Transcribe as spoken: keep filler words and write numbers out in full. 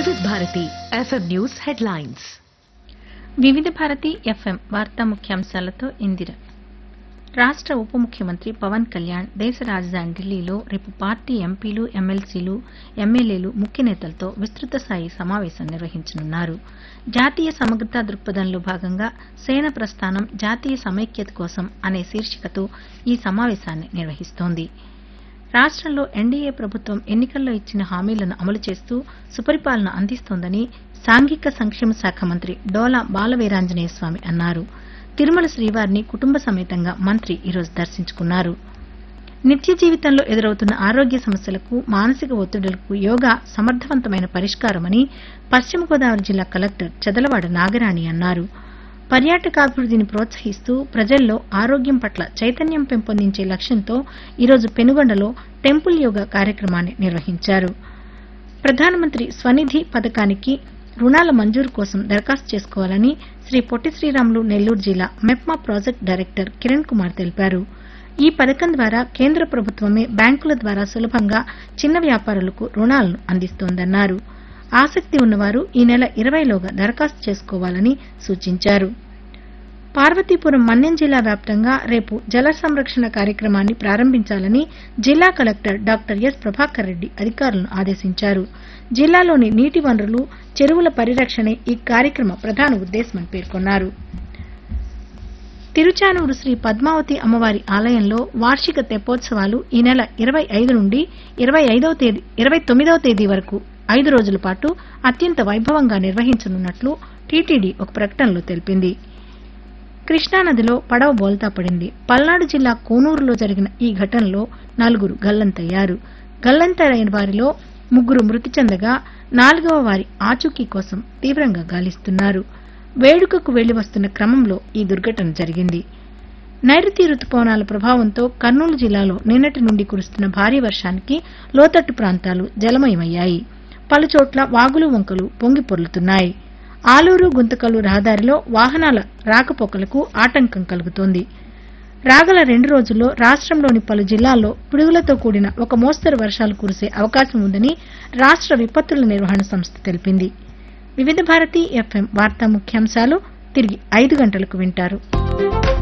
వివిధ Bharati FM news headlines. వివిధ Bharati FM వార్తా ముఖ్యాంశాలతో ఇందిర. రాష్ట ఉప ముఖ్యమంత్రి పవన్ కళ్యాణ్ దేశ రాజధాని ఢిల్లీలో రేపు పార్టీ ఎంపీలు, ఎమ్మెల్సీలు, ఎమ్మెల్యేలు, ముఖ్య నేతలతో విస్తృత స్థాయి సమావేశం నిర్వహించనున్నారు. జాతీయ సమగ్రతా దృక్పథంలో భాగంగా సేన ప్రస్థానం జాతీయ సమైక్యత కోసం అనే శీర్షికతో ఈ సమావేశాన్ని నిర్వహిస్తోంది. రాష్టంలో ఎన్డీఏ ప్రభుత్వం ఎన్నికల్లో ఇచ్చిన హామీలను అమలు చేస్తూ సుపరిపాలన అందిస్తోందని సాంఘిక సంక్షేమ శాఖ మంత్రి డోలా బాలవీరాంజనేయ స్వామి అన్నారు. తిరుమల శ్రీవారిని కుటుంబ సమేతంగా మంత్రి ఈరోజు దర్శించుకున్నారు. నిత్య జీవితంలో ఎదురవుతున్న ఆరోగ్య సమస్యలకు, మానసిక ఒత్తిడులకు యోగా సమర్థవంతమైన పరిష్కారమని పశ్చిమ గోదావరి జిల్లా కలెక్టర్ చదలవాడ నాగరాణి అన్నారు. పర్యాటకాభివృద్దిని ప్రోత్సహిస్తూ ప్రజల్లో ఆరోగ్యం పట్ల చైతన్యం పెంపొందించే లక్ష్యంతో ఈరోజు పెనుగొండలో టెంపుల్ యోగా కార్యక్రమాన్ని నిర్వహించారు. ప్రధానమంత్రి స్వనిధి పథకానికి రుణాల మంజూరు కోసం దరఖాస్తు చేసుకోవాలని శ్రీ పొట్టి శ్రీరాములు నెల్లూరు జిల్లా మెప్మా ప్రాజెక్టు డైరెక్టర్ కిరణ్ కుమార్ తెలిపారు. ఈ పథకం ద్వారా కేంద్ర ప్రభుత్వమే బ్యాంకుల ద్వారా సులభంగా చిన్న వ్యాపారులకు రుణాలను అందిస్తోందన్నారు. ఆసక్తి ఉన్నవారు ఈ నెల ఇరవైలోగా దరఖాస్తు చేసుకోవాలని సూచించారు. పార్వతీపురం మన్యం జిల్లా వ్యాప్తంగా రేపు జల సంరక్షణ కార్యక్రమాన్ని ప్రారంభించాలని జిల్లా collector doctor yes Prabhakar Reddy అధికారులను ఆదేశించారు. జిల్లాలోని నీటి వనరులు, చెరువుల పరిరక్షణే ఈ కార్యక్రమ ప్రధాన ఉద్దేశమని పేర్కొన్నారు. తిరుచానూరు శ్రీ పద్మావతి అమ్మవారి ఆలయంలో వార్షిక తెప్పోత్సవాలు ఈ నెల ఇరవై ఐదు నుండి ఇరవై ఐదవ తేదీ ఇరవై తొమ్మిదవ తేదీ వరకు ఐదు రోజుల పాటు అత్యంత వైభవంగా నిర్వహించనున్నట్లు టీటీడీ ఒక ప్రకటనలో తెలిపింది. కృష్ణానదిలో పడవ బోల్తా పడింది. పల్నాడు జిల్లా కోనూరులో జరిగిన ఈ ఘటనలో నలుగురు గల్లంతయ్యారు. గల్లంతైన వారిలో ముగ్గురు మృతి చెందగా నాలుగవ వారి ఆచూకీ కోసం తీవ్రంగా గాలిస్తున్నారు. వేడుకకు వెళ్లి వస్తున్న క్రమంలో ఈ దుర్ఘటన జరిగింది. నైరుతి రుతుపవనాల ప్రభావంతో కర్నూలు జిల్లాలో నిన్నటి నుండి కురుస్తున్న భారీ వర్షానికి లోతట్టు ప్రాంతాలు జలమయమయ్యాయి. పలుచోట్ల వాగులు, వంకలు పొంగి పొర్లుతున్నాయి. ఆలూరు, గుంతకల్లు రహదారిలో వాహనాల రాకపోకలకు ఆటంకం కలుగుతోంది. రాగల రెండు రోజుల్లో రాష్టంలోని పలు జిల్లాల్లో పిడుగులతో కూడిన ఒక మోస్తరు వర్షాలు కురిసే అవకాశం ఉందని రాష్ట విపత్తుల నిర్వహణ సంస్థ తెలిపింది. వివిధ భారతి ఎఫ్ఎం వార్తా ముఖ్యాంశాలు తిరిగి ఐదు గంటలకు వింటారు.